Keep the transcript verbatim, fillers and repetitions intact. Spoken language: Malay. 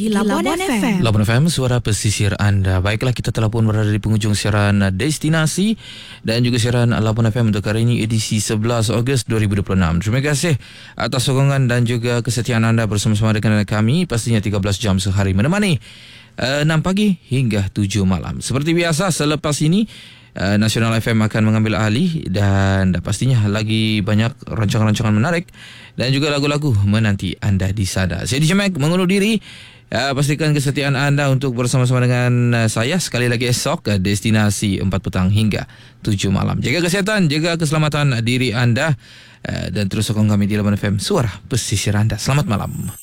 di Labuan F M. Labuan F M, suara pesisir anda. Baiklah, kita telah pun berada di penghujung siaran Destinasi dan juga siaran Labuan F M untuk hari ini edisi sebelas Ogos dua ribu dua puluh enam. Terima kasih atas sokongan dan juga kesetiaan anda bersama-sama dengan kami. Pastinya tiga belas jam sehari menemani uh, enam pagi hingga tujuh malam. Seperti biasa, selepas ini Uh, Nasional F M akan mengambil alih dan pastinya lagi banyak rancangan-rancangan menarik dan juga lagu-lagu menanti anda di sana. Saya D J Mac mengundur diri. Uh, pastikan kesetiaan anda untuk bersama-sama dengan uh, saya sekali lagi esok uh, Destinasi empat petang hingga tujuh malam. Jaga kesihatan, jaga keselamatan diri anda uh, dan terus sokong kami di Labuan F M, suara pesisir anda. Selamat malam.